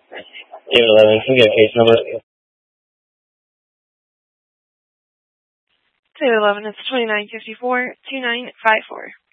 David 11, can you get a case number? David 11, it's 2954-2954.